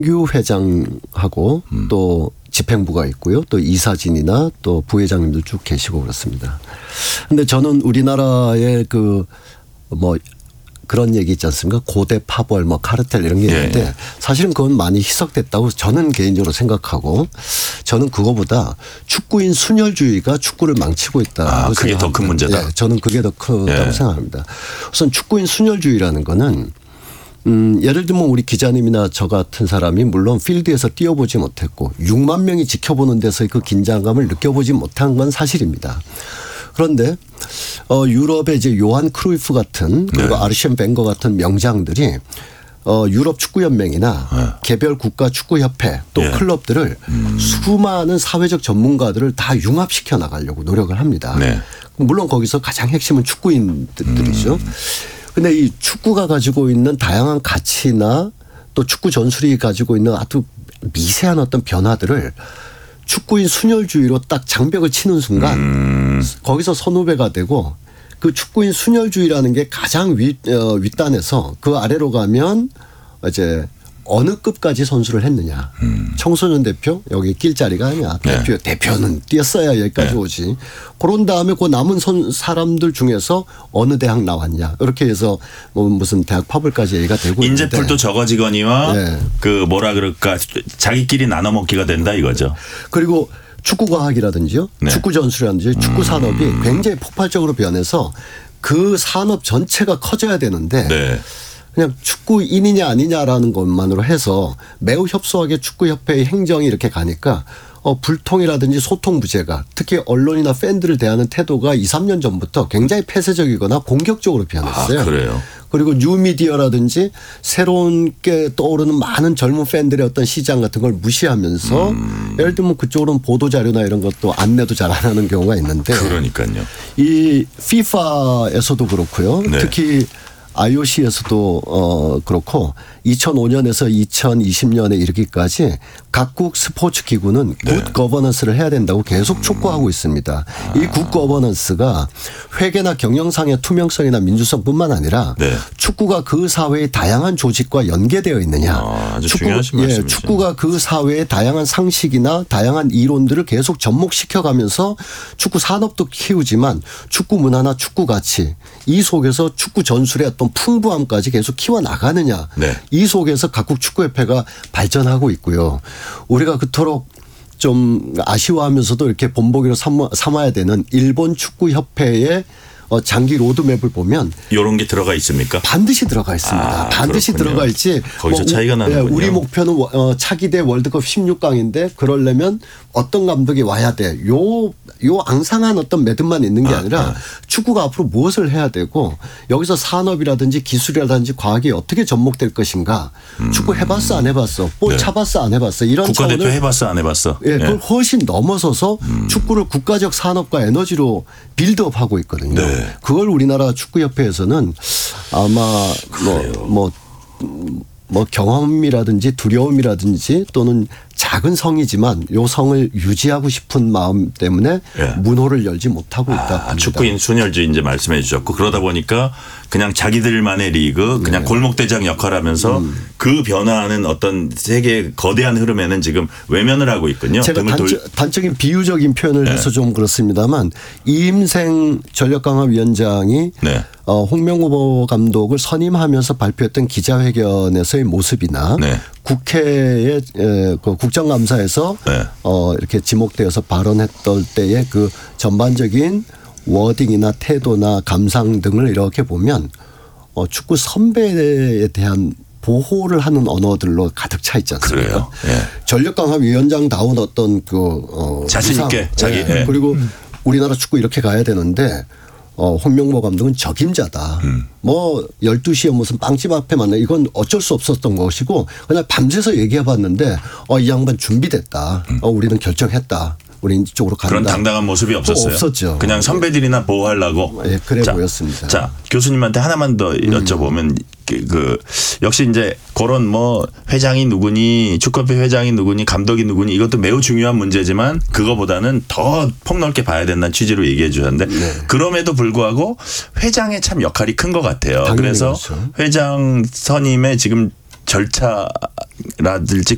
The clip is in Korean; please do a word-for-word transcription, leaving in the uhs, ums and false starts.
유 회장하고 음. 또 집행부가 있고요. 또 이사진이나 또 부회장님도 쭉 계시고 그렇습니다. 그런데 저는 우리나라의 그 뭐 그런 얘기 있지 않습니까? 고대 파벌 뭐 카르텔 이런 게 있는데 예. 사실은 그건 많이 희석됐다고 저는 개인적으로 생각하고 저는 그거보다 축구인 순혈주의가 축구를 망치고 있다. 아, 그게 더 큰 문제다. 예, 저는 그게 더 크다고 예. 생각합니다. 우선 축구인 순혈주의라는 거는 음, 예를 들면 우리 기자님이나 저 같은 사람이 물론 필드에서 뛰어보지 못했고 육만 명이 지켜보는 데서 그 긴장감을 느껴보지 못한 건 사실입니다. 그런데 어, 유럽의 이제 요한 크루이프 같은 그리고 네. 아르셴 벵거 같은 명장들이 어, 유럽 축구연맹이나 네. 개별 국가 축구협회 또 네. 클럽들을 음. 수많은 사회적 전문가들을 다 융합시켜 나가려고 노력을 합니다. 네. 물론 거기서 가장 핵심은 축구인들이죠. 그런데 음. 이 축구가 가지고 있는 다양한 가치나 또 축구 전술이 가지고 있는 아주 미세한 어떤 변화들을 축구인 순혈주의로 딱 장벽을 치는 순간 음. 거기서 선후배가 되고 그 축구인 순혈주의라는 게 가장 윗, 어, 윗단에서 그 아래로 가면 이제 어느 급까지 선수를 했느냐. 음. 청소년 대표 여기 낄 자리가 아니야. 대표, 네. 대표는 뛰었어야 여기까지 네. 오지. 그런 다음에 그 남은 선 사람들 중에서 어느 대학 나왔냐. 이렇게 해서 뭐 무슨 대학 파벌까지 얘기가 되고 있는데. 인재풀도 적어지거니와 네. 그 뭐라 그럴까 자기끼리 나눠 먹기가 된다 이거죠. 그리고 축구과학이라든지요. 네. 축구 전술이라든지 축구 산업이 음. 굉장히 폭발적으로 변해서 그 산업 전체가 커져야 되는데 네. 그냥 축구인이냐 아니냐라는 것만으로 해서 매우 협소하게 축구협회의 행정이 이렇게 가니까 어, 불통이라든지 소통 부재가 특히 언론이나 팬들을 대하는 태도가 이, 삼 년 전부터 굉장히 폐쇄적이거나 공격적으로 변했어요. 아, 그래요? 그리고 뉴미디어라든지 새로운 게 떠오르는 많은 젊은 팬들의 어떤 시장 같은 걸 무시하면서 음. 예를 들면 그쪽으로는 보도자료나 이런 것도 안내도 잘 안 하는 경우가 있는데. 그러니까요. 이 피파에서도 그렇고요. 네. 특히 아이오씨에서도 어 그렇고 이천오 년에서 이천이십 년에 이르기까지 각국 스포츠 기구는 네. 굿 거버넌스를 해야 된다고 계속 촉구하고 있습니다. 아. 이 굿 거버넌스가 회계나 경영상의 투명성이나 민주성뿐만 아니라 네. 축구가 그 사회의 다양한 조직과 연계되어 있느냐. 아, 아주 축구, 중요하신 예, 말씀이죠. 축구가 그 사회의 다양한 상식이나 다양한 이론들을 계속 접목시켜가면서 축구 산업도 키우지만 축구 문화나 축구 가치 이 속에서 축구 전술의 어떤 풍부함까지 계속 키워나가느냐. 네. 이 속에서 각국 축구협회가 발전하고 있고요. 우리가 그토록 좀 아쉬워하면서도 이렇게 본보기로 삼아야 되는 일본 축구협회의 장기 로드맵을 보면 이런 게 들어가 있습니까? 반드시 들어가 있습니다. 아, 반드시 그렇군요. 들어가 있지. 거기서 뭐 차이가 나는군요. 우리 목표는 차기 대 월드컵 십육 강인데 그러려면 어떤 감독이 와야 돼. 요, 요 앙상한 어떤 매듭만 있는 게 아, 아니라 아. 축구가 앞으로 무엇을 해야 되고 여기서 산업이라든지 기술이라든지 과학이 어떻게 접목될 것인가. 음. 축구 해봤어 안 해봤어. 볼 네. 차봤어 안 해봤어. 이런 국가대표 해봤어 안 해봤어. 예, 그걸 네. 훨씬 넘어서서 음. 축구를 국가적 산업과 에너지로 빌드업하고 있거든요. 네. 그걸 우리나라 축구협회에서는 아마 뭐, 뭐, 뭐 경험이라든지 두려움이라든지 또는 작은 성이지만 요 성을 유지하고 싶은 마음 때문에 네. 문호를 열지 못하고 있다. 아, 축구인 순혈주의 이제 말씀해 주셨고 그러다 보니까 그냥 자기들만의 리그 그냥 네. 골목대장 역할을 하면서 음. 그 변화하는 어떤 세계의 거대한 흐름에는 지금 외면을 하고 있군요. 제가 단적, 단적인 비유적인 표현을 네. 해서 좀 그렇습니다만 이임생 전력강화위원장이 네. 어, 홍명보 감독을 선임하면서 발표했던 기자회견에서의 모습이나 네. 국회의 그 국정감사에서 네. 어, 이렇게 지목되어서 발언했던 때의 그 전반적인 워딩이나 태도나 감상 등을 이렇게 보면 어, 축구 선배에 대한 보호를 하는 언어들로 가득 차 있지 않습니까? 그래요. 예. 전력강화위원장다운 어떤 그 어, 자신 있게 자기 예. 예. 그리고 음. 우리나라 축구 이렇게 가야 되는데 어, 홍명보 감독은 적임자다. 음. 뭐 열두 시에 무슨 빵집 앞에 만나 이건 어쩔 수 없었던 것이고 그냥 밤새서 얘기해 봤는데 어, 이 양반 준비됐다. 음. 어, 우리는 결정했다. 우리 이쪽으로 간다. 그런 당당한 모습이 없었어요. 없었죠. 그냥 선배들이나 보호하려고. 예, 그래 자, 보였습니다. 자, 교수님한테 하나만 더 여쭤보면 음. 그, 그 역시 이제 그런 뭐 회장이 누구니 축구협회 회장이 누구니 감독이 누구니 이것도 매우 중요한 문제지만 그거보다는 더 폭넓게 봐야 된다는 취지로 얘기해 주셨는데 네. 그럼에도 불구하고 회장의 참 역할이 큰 것 같아요. 그래서 그렇죠. 회장 선임의 지금 절차라든지